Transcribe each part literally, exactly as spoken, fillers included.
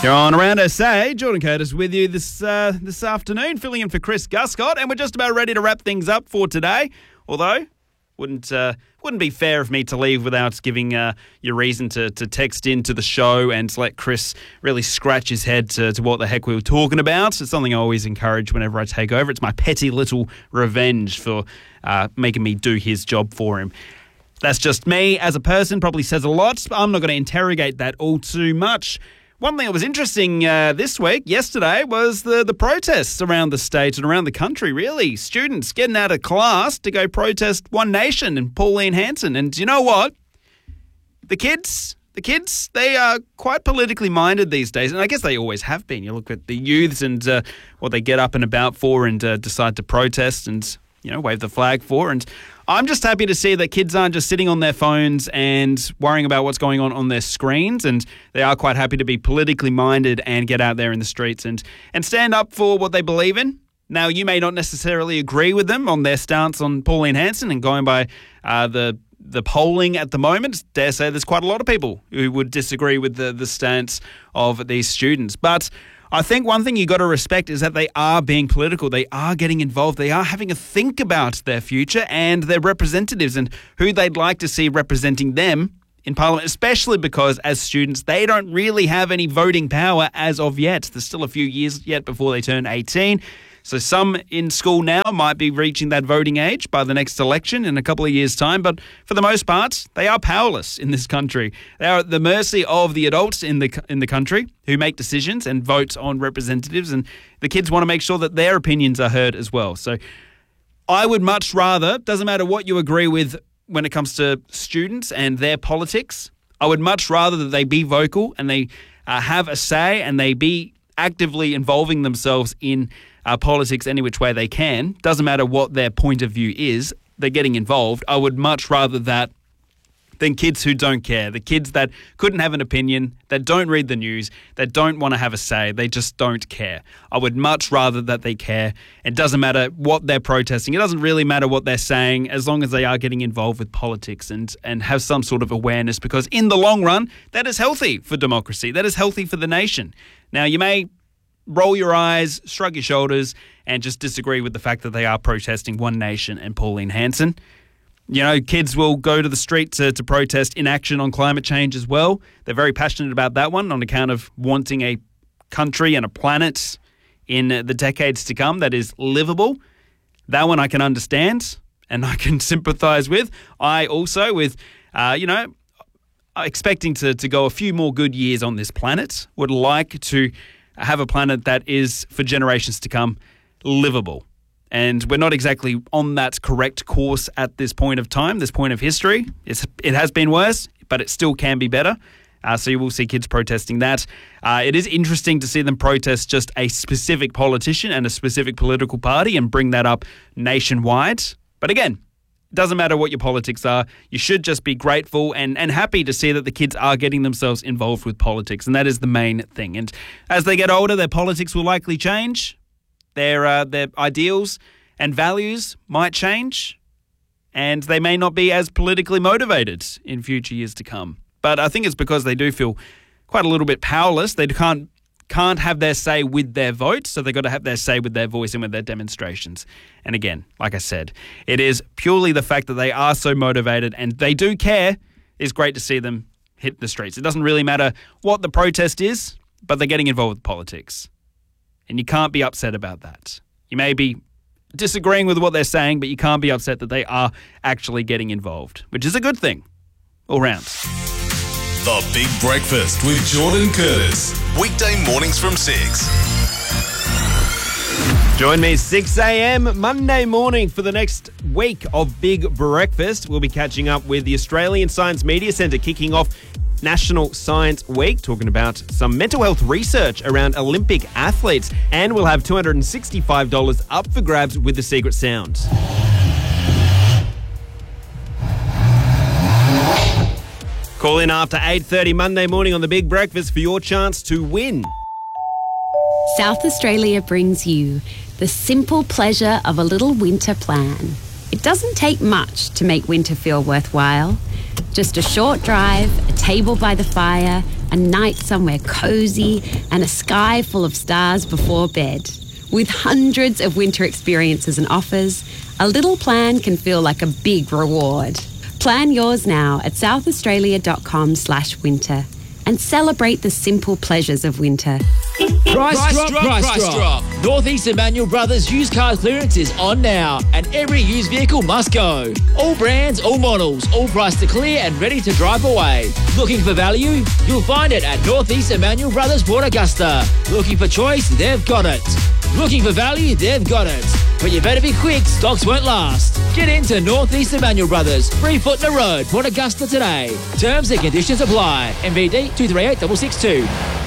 You're on Around S A. Jordan Curtis with you this uh, this afternoon, filling in for Chris Guscott, and we're just about ready to wrap things up for today. Although, wouldn't uh, wouldn't be fair of me to leave without giving uh, you reason to, to text into the show and let Chris really scratch his head to, to what the heck we were talking about. It's something I always encourage whenever I take over. It's my petty little revenge for uh, making me do his job for him. That's just me as a person, probably says a lot. I'm not going to interrogate that all too much. One thing that was interesting uh, this week, yesterday, was the, the protests around the state and around the country, really. Students getting out of class to go protest One Nation and Pauline Hanson. And you know what? The kids, the kids, they are quite politically minded these days. And I guess they always have been. You look at the youths and uh, what they get up and about for and uh, decide to protest and, you know, wave the flag for. And I'm just happy to see that kids aren't just sitting on their phones and worrying about what's going on on their screens, and they are quite happy to be politically minded and get out there in the streets and, and stand up for what they believe in. Now, you may not necessarily agree with them on their stance on Pauline Hanson, and going by uh, the the polling at the moment, dare say there's quite a lot of people who would disagree with the, the stance of these students. But I think one thing you got to respect is that they are being political. They are getting involved. They are having a think about their future and their representatives and who they'd like to see representing them in Parliament, especially because as students, they don't really have any voting power as of yet. There's still a few years yet before they turn eighteen. So some in school now might be reaching that voting age by the next election in a couple of years' time. But for the most part, they are powerless in this country. They are at the mercy of the adults in the in the country who make decisions and vote on representatives. And the kids want to make sure that their opinions are heard as well. So I would much rather, doesn't matter what you agree with when it comes to students and their politics, I would much rather that they be vocal and they uh, have a say and they be actively involving themselves in Uh, politics any which way they can. Doesn't matter what their point of view is, they're getting involved. I would much rather that than kids who don't care. The kids that couldn't have an opinion, that don't read the news, that don't want to have a say, they just don't care. I would much rather that they care. It doesn't matter what they're protesting. It doesn't really matter what they're saying as long as they are getting involved with politics and, and have some sort of awareness, because in the long run, that is healthy for democracy. That is healthy for the nation. Now, you may roll your eyes, shrug your shoulders, and just disagree with the fact that they are protesting One Nation and Pauline Hanson. You know, kids will go to the street to, to protest inaction on climate change as well. They're very passionate about that one on account of wanting a country and a planet in the decades to come that is livable. That one I can understand and I can sympathise with. I also, with, uh, you know, expecting to, to go a few more good years on this planet, would like to have a planet that is, for generations to come, livable. And we're not exactly on that correct course at this point of time, this point of history. It's, it has been worse, but it still can be better. Uh, so you will see kids protesting that. Uh, it is interesting to see them protest just a specific politician and a specific political party and bring that up nationwide. But again, it doesn't matter what your politics are. You should just be grateful and, and happy to see that the kids are getting themselves involved with politics, and that is the main thing. And as they get older, their politics will likely change. Their uh, their ideals and values might change, and they may not be as politically motivated in future years to come. But I think it's because they do feel quite a little bit powerless. They can't can't have their say with their vote, so they've got to have their say with their voice and with their demonstrations. And again, like I said, it is purely the fact that they are so motivated and they do care. It's great to see them hit the streets. It doesn't really matter what the protest is, but they're getting involved with politics. And you can't be upset about that. You may be disagreeing with what they're saying, but you can't be upset that they are actually getting involved, which is a good thing all round. The Big Breakfast with Jordan Curtis. Weekday mornings from six. Join me six a.m. Monday morning for the next week of Big Breakfast. We'll be catching up with the Australian Science Media Centre kicking off National Science Week, talking about some mental health research around Olympic athletes. And we'll have two hundred sixty-five dollars up for grabs with the secret sound. Call in after eight thirty Monday morning on The Big Breakfast for your chance to win. South Australia brings you the simple pleasure of a little winter plan. It doesn't take much to make winter feel worthwhile. Just a short drive, a table by the fire, a night somewhere cozy, and a sky full of stars before bed. With hundreds of winter experiences and offers, a little plan can feel like a big reward. Plan yours now at southaustralia.com slash winter and celebrate the simple pleasures of winter. Price, price drop, drop, price, price drop. drop. Northeast Emmanuel Brothers used car clearance is on now, and every used vehicle must go. All brands, all models, all priced to clear and ready to drive away. Looking for value? You'll find it at Northeast Emmanuel Brothers Port Augusta. Looking for choice? They've got it. Looking for value? They've got it. But you better be quick, stocks won't last. Get into Northeast Emmanuel Brothers, Free Foot in the Road, Port Augusta today. Terms and conditions apply. M V D two three eight six six two.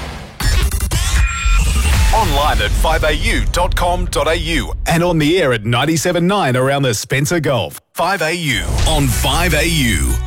Online at five a u dot com dot a u and on the air at ninety-seven point nine around the Spencer Gulf. five A U on five A U.